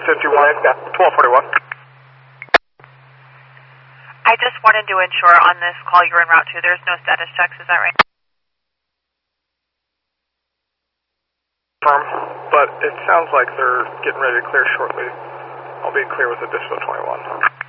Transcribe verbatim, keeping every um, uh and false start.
ten two one, twelve forty-one. I just wanted to ensure on this call you're en route to, there's no status checks, is that right? Firm, but it sounds like they're getting ready to clear shortly. I'll be clear with additional twenty-one.